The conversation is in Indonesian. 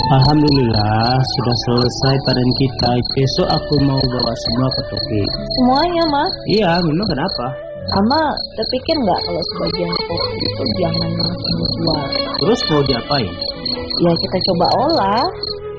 Alhamdulillah sudah selesai panen kita. Besok aku mau bawa semua ke Toki. Semuanya, Mas. Iya, memang kenapa? Ama terpikir nggak kalau sebagian kopi itu jangan langsung dijual? Terus mau diapain? Ya kita coba olah.